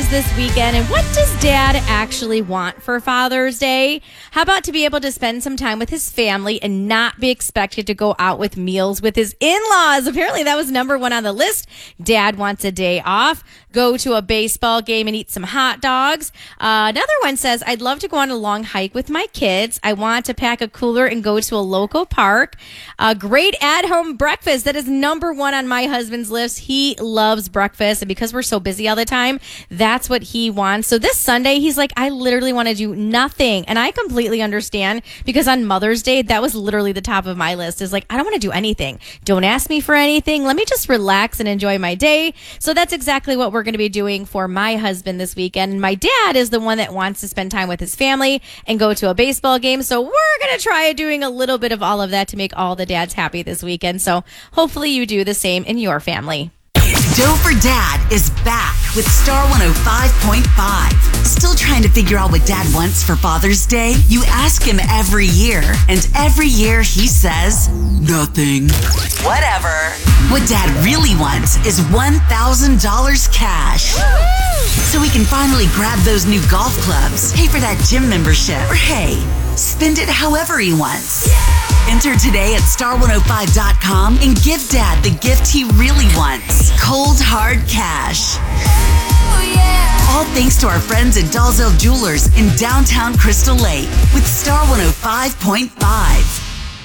is this weekend, and what does Dad actually want for Father's Day? How about to be able to spend some time with his family and not be expected to go out with meals with his in-laws? Apparently that was number one on the list. Dad wants a day off, go to a baseball game and eat some hot dogs. Another one says, I'd love to go on a long hike with my kids. I want to pack a cooler and go to a local park. A great at-home breakfast. That is number one on my husband's list. He loves breakfast, and because we're so busy all the time, that's what he wants. So this Sunday, he's like, I literally want to do nothing. And I completely understand, because on Mother's Day, that was literally the top of my list, is like, I don't want to do anything. Don't ask me for anything. Let me just relax and enjoy my day. So that's exactly what we're going to be doing for my husband this weekend. And my dad is the one that wants to spend time with his family and go to a baseball game. So we're going to try doing a little bit of all of that to make all the dads happy this weekend. So hopefully you do the same in your family. Doe for Dad is back with Star 105.5. Still trying to figure out what Dad wants for Father's Day? You ask him every year, and every year he says, nothing. Whatever. What Dad really wants is $1,000 cash. Woo-hoo! So he can finally grab those new golf clubs, pay for that gym membership, or hey, spend it however he wants. Yeah! Enter today at star105.com and give Dad the gift he really wants. Cold, hard cash. Oh, yeah. All thanks to our friends at Dalzell Jewelers in downtown Crystal Lake with Star 105.5.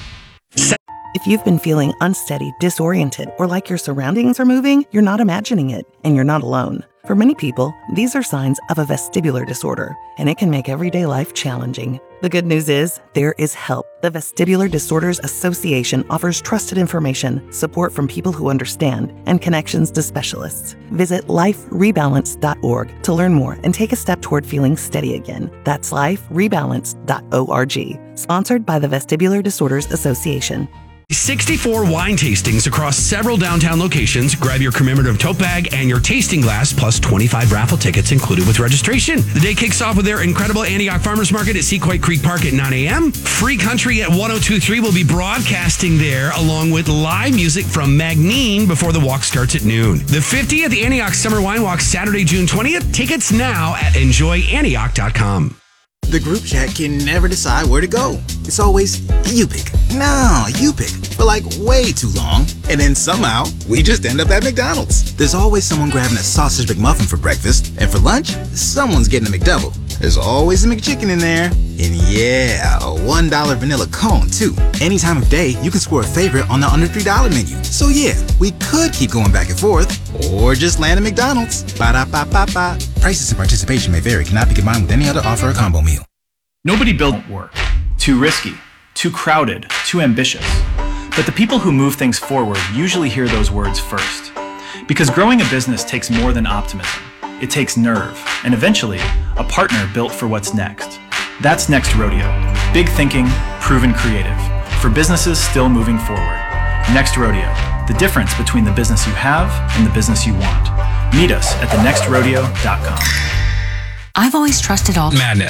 If you've been feeling unsteady, disoriented, or like your surroundings are moving, you're not imagining it, and you're not alone. For many people, these are signs of a vestibular disorder, and it can make everyday life challenging. The good news is, there is help. The Vestibular Disorders Association offers trusted information, support from people who understand, and connections to specialists. Visit liferebalance.org to learn more and take a step toward feeling steady again. That's liferebalance.org. Sponsored by the Vestibular Disorders Association. 64 wine tastings across several downtown locations. Grab your commemorative tote bag and your tasting glass, plus 25 raffle tickets included with registration. The day kicks off with their incredible Antioch Farmers Market at Sequoia Creek Park at 9 a.m. Free Country at 102.3 will be broadcasting there, along with live music from Magnine before the walk starts at noon. The 50th Antioch Summer Wine Walk, Saturday, June 20th. Tickets now at enjoyantioch.com. The group chat can never decide where to go. It's always, you pick. No, you pick. For like way too long. And then somehow, we just end up at McDonald's. There's always someone grabbing a sausage McMuffin for breakfast. And for lunch, someone's getting a McDouble. There's always a McChicken in there. And yeah, a $1 vanilla cone too. Any time of day, you can score a favorite on the under $3 menu. So yeah, we could keep going back and forth. Or just land at McDonald's. Ba-da-ba-ba-ba. Prices and participation may vary. Cannot be combined with any other offer or combo meal. Nobody built work. Too risky, too crowded, too ambitious. But the people who move things forward usually hear those words first. Because growing a business takes more than optimism. It takes nerve, and eventually, a partner built for what's next. That's Next Rodeo. Big thinking, proven creative. For businesses still moving forward. Next Rodeo. The difference between the business you have and the business you want. Meet us at thenextrodeo.com. I've always trusted all Madness.